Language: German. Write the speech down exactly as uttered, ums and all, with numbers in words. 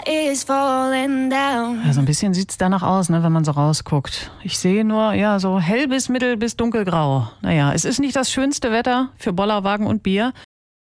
is falling down. Ja, so ein bisschen sieht's danach aus, ne, wenn man so rausguckt. Ich sehe nur, ja, so hell bis mittel bis dunkelgrau. Naja, es ist nicht das schönste Wetter für Bollerwagen und Bier.